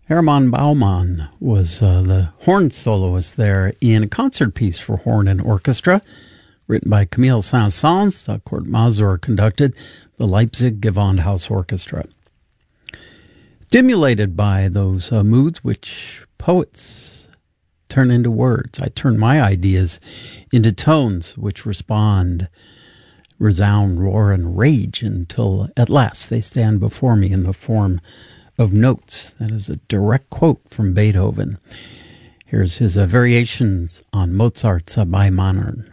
Hermann Baumann was the horn soloist there in a concert piece for horn and orchestra, written by Camille Saint-Saëns. Kurt Masur conducted the Leipzig Gewandhaus Orchestra. Stimulated by those moods which poets turn into words, I turn my ideas into tones which respond, resound, roar, and rage until at last they stand before me in the form of notes. That is a direct quote from Beethoven. Here's his variations on Mozart's Bei Mannern.